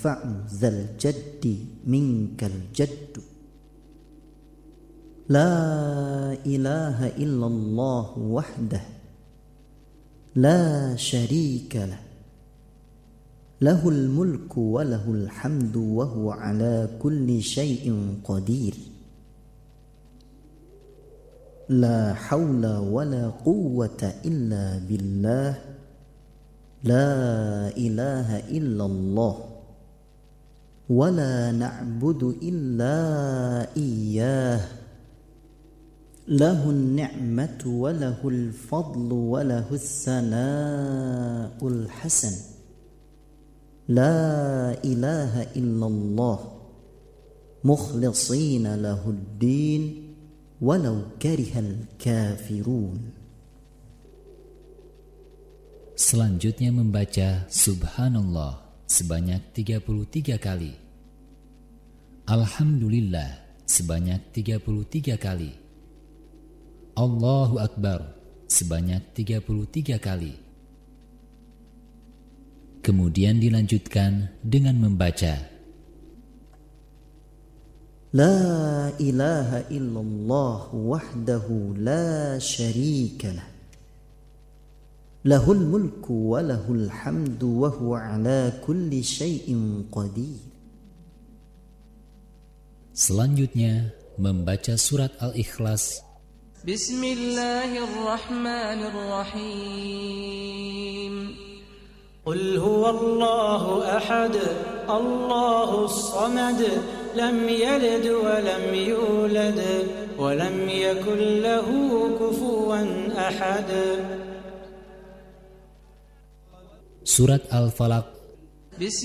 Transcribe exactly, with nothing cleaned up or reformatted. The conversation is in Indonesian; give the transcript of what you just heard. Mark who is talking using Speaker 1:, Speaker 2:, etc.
Speaker 1: yanfa'u dzal jaddi minkal jaddu. La ilaha illallah wahdah la syarika lah. Lahul mulku wa lahul hamdu wa huwa ala kulli syai'in qadir. La hawla wa la quwwata illa billah. La ilaha illallah. Wa la na'budu illa iyyah. Lahun ni'matu wa lahul fadlu wa lahus sana'ul hasan. La ilaha illallah mukhlishina lahuddin walau karihal kafirun.
Speaker 2: Selanjutnya membaca Subhanallah sebanyak tiga puluh tiga kali, Alhamdulillah sebanyak tiga puluh tiga kali, Allahu Akbar sebanyak tiga puluh tiga kali. Kemudian dilanjutkan dengan membaca
Speaker 1: La ilaha illallah wahdahu la syarika lah. Lahul mulku wa lahul hamdu wa huwa ala kulli syai'in qadir.
Speaker 2: Selanjutnya membaca surat Al-Ikhlas.
Speaker 3: Bismillahirrahmanirrahim. Qul huwallahu ahad, Allahus samad, lam yalid wa lam yulad, wa lam yakul lahu kufuwan ahad.
Speaker 2: Surat Al-Falaq.